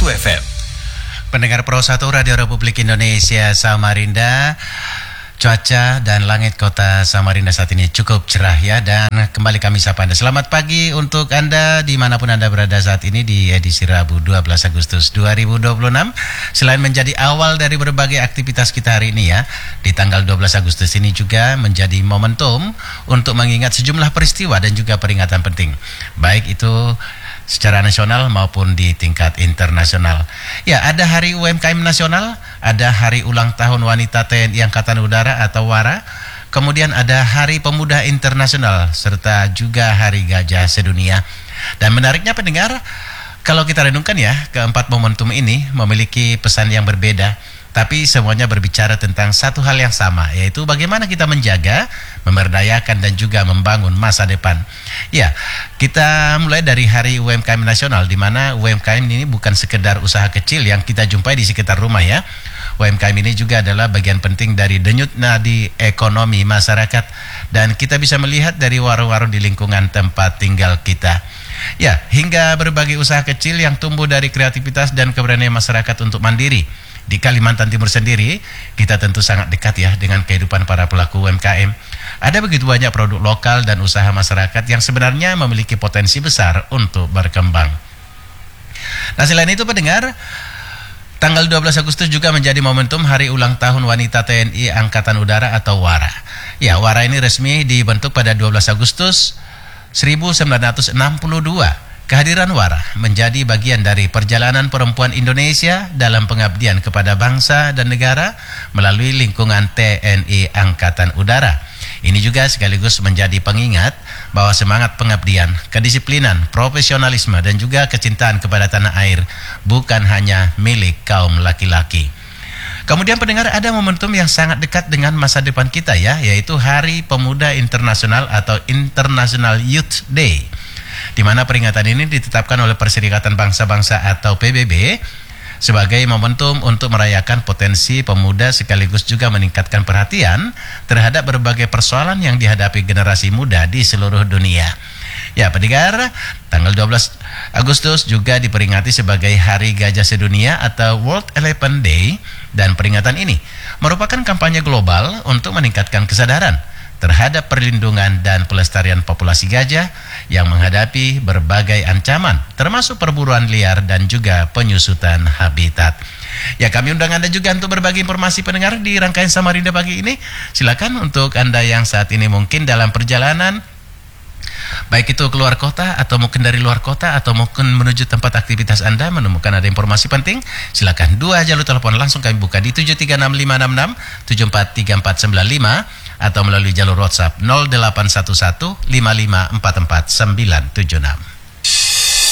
FM. Pendengar Pro 1 Radio Republik Indonesia Samarinda, cuaca dan langit kota Samarinda saat ini cukup cerah ya. Dan kembali kami sapa Anda. Selamat pagi untuk Anda dimanapun Anda berada saat ini di edisi Rabu 12 Agustus 2026. Selain menjadi awal dari berbagai aktivitas kita hari ini ya, di tanggal 12 Agustus ini juga menjadi momentum untuk mengingat sejumlah peristiwa dan juga peringatan penting, baik itu secara nasional maupun di tingkat internasional. Ya, ada Hari UMKM Nasional, ada Hari Ulang Tahun Wanita TNI Angkatan Udara atau WARA, kemudian ada Hari Pemuda Internasional, serta juga Hari Gajah Sedunia. Dan menariknya pendengar, kalau kita renungkan ya, keempat momentum ini memiliki pesan yang berbeda, tapi semuanya berbicara tentang satu hal yang sama, yaitu bagaimana kita menjaga, memberdayakan dan juga membangun masa depan. Ya, kita mulai dari Hari UMKM Nasional, di mana UMKM ini bukan sekedar usaha kecil yang kita jumpai di sekitar rumah ya. UMKM ini juga adalah bagian penting dari denyut nadi ekonomi masyarakat, dan kita bisa melihat dari warung-warung di lingkungan tempat tinggal kita. Ya, hingga berbagai usaha kecil yang tumbuh dari kreativitas dan keberanian masyarakat untuk mandiri. Di Kalimantan Timur sendiri, kita tentu sangat dekat ya dengan kehidupan para pelaku UMKM. Ada begitu banyak produk lokal dan usaha masyarakat yang sebenarnya memiliki potensi besar untuk berkembang. Nah, selain itu pendengar, tanggal 12 Agustus juga menjadi momentum Hari Ulang Tahun Wanita TNI Angkatan Udara atau WARA. Ya, WARA ini resmi dibentuk pada 12 Agustus 1962. Kehadiran WARA menjadi bagian dari perjalanan perempuan Indonesia dalam pengabdian kepada bangsa dan negara melalui lingkungan TNI Angkatan Udara. Ini juga sekaligus menjadi pengingat bahwa semangat pengabdian, kedisiplinan, profesionalisme dan juga kecintaan kepada tanah air bukan hanya milik kaum laki-laki. Kemudian pendengar, ada momentum yang sangat dekat dengan masa depan kita ya, yaitu Hari Pemuda Internasional atau International Youth Day, di mana peringatan ini ditetapkan oleh Perserikatan Bangsa-Bangsa atau PBB sebagai momentum untuk merayakan potensi pemuda sekaligus juga meningkatkan perhatian terhadap berbagai persoalan yang dihadapi generasi muda di seluruh dunia. Ya pendengar, tanggal 12 Agustus juga diperingati sebagai Hari Gajah Sedunia atau World Elephant Day, dan peringatan ini merupakan kampanye global untuk meningkatkan kesadaran terhadap perlindungan dan pelestarian populasi gajah yang menghadapi berbagai ancaman, termasuk perburuan liar dan juga penyusutan habitat. Ya, kami undang Anda juga untuk berbagi informasi pendengar di rangkaian Samarinda pagi ini. Silakan untuk Anda yang saat ini mungkin dalam perjalanan, baik itu keluar kota atau mungkin dari luar kota atau mungkin menuju tempat aktivitas Anda, menemukan ada informasi penting, silakan dua jalur telepon langsung kami buka di 736566 743495 atau melalui jalur WhatsApp 0811 5544 976.